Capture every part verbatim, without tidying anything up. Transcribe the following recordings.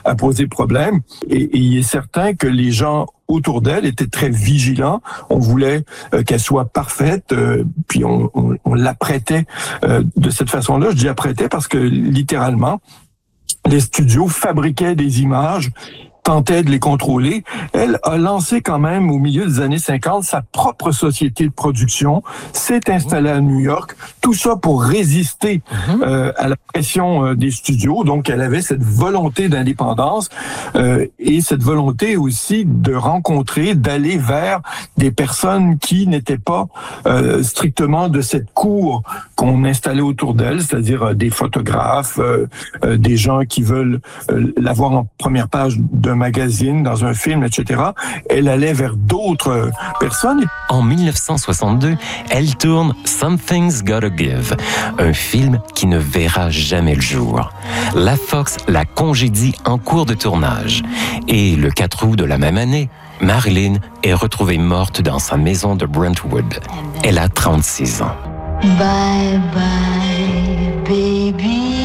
à poser problème. Et, et il est certain que les gens autour d'elle étaient très vigilants. On voulait euh, qu'elle soit parfaite, euh, puis on, on, on l'apprêtait euh, de cette façon-là. Je dis apprêtait parce que littéralement, les studios fabriquaient des images, tentait de les contrôler. Elle a lancé quand même, au milieu des années cinquante, sa propre société de production, s'est installée à New York, tout ça pour résister euh, à la pression euh, des studios. Donc, elle avait cette volonté d'indépendance euh, et cette volonté aussi de rencontrer, d'aller vers des personnes qui n'étaient pas euh, strictement de cette cour qu'on installait autour d'elle, c'est-à-dire euh, des photographes, euh, euh, des gens qui veulent euh, l'avoir en première page de magazine, dans un film, et cetera. Elle allait vers d'autres personnes. En dix-neuf cent soixante-deux, elle tourne Something's Gotta Give, un film qui ne verra jamais le jour. La Fox la congédie en cours de tournage. Et le quatre août de la même année, Marilyn est retrouvée morte dans sa maison de Brentwood. Elle a trente-six ans. Bye bye, baby.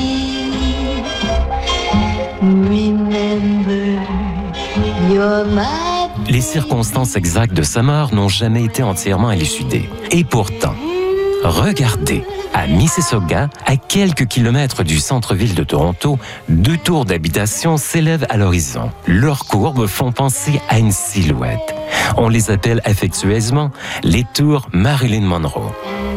Remember, you're my... Les circonstances exactes de sa mort n'ont jamais été entièrement élucidées. Et pourtant, regardez, à Mississauga, à quelques kilomètres du centre-ville de Toronto, deux tours d'habitation s'élèvent à l'horizon. Leurs courbes font penser à une silhouette. On les appelle affectueusement les tours Marilyn Monroe.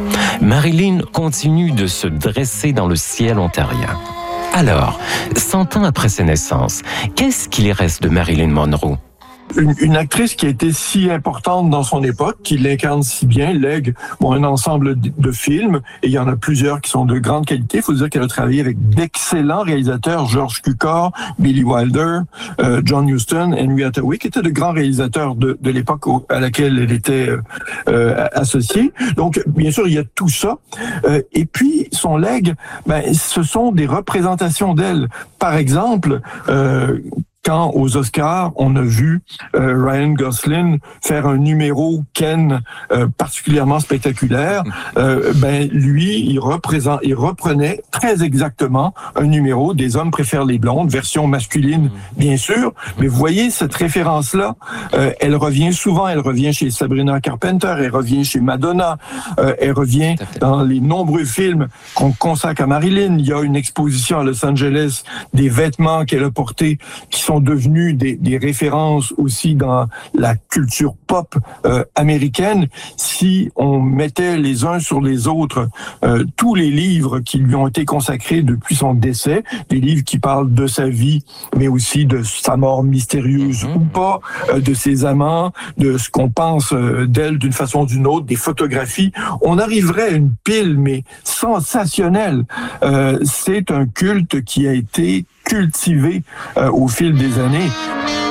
Marilyn continue de se dresser dans le ciel ontarien. Alors, cent ans après sa naissance, qu'est-ce qu'il reste de Marilyn Monroe? Une, une actrice qui a été si importante dans son époque, qui l'incarne si bien, lègue bon, un ensemble de, de films, et il y en a plusieurs qui sont de grande qualité. Il faut dire qu'elle a travaillé avec d'excellents réalisateurs, George Cukor, Billy Wilder, euh, John Huston, Henry Hathaway, qui étaient de grands réalisateurs de, de l'époque à laquelle elle était euh, associée. Donc, bien sûr, il y a tout ça. Euh, et puis, son legs, ben, ce sont des représentations d'elle. Par exemple, euh, quand aux Oscars, on a vu euh, Ryan Gosling faire un numéro Ken euh, particulièrement spectaculaire, euh, ben lui, il représente, il reprenait très exactement un numéro des Hommes préfèrent les blondes, version masculine bien sûr, mais vous voyez cette référence-là, euh, elle revient souvent, elle revient chez Sabrina Carpenter, elle revient chez Madonna, euh, elle revient dans les nombreux films qu'on consacre à Marilyn. Il y a une exposition à Los Angeles des vêtements qu'elle a portés qui sont devenus des, des références aussi dans la culture pop euh, américaine. Si on mettait les uns sur les autres euh, tous les livres qui lui ont été consacrés depuis son décès, des livres qui parlent de sa vie, mais aussi de sa mort mystérieuse mmh. ou pas, euh, de ses amants, de ce qu'on pense euh, d'elle d'une façon ou d'une autre, des photographies, on arriverait à une pile, mais sensationnelle. Euh, c'est un culte qui a été cultivé euh, au fil des années.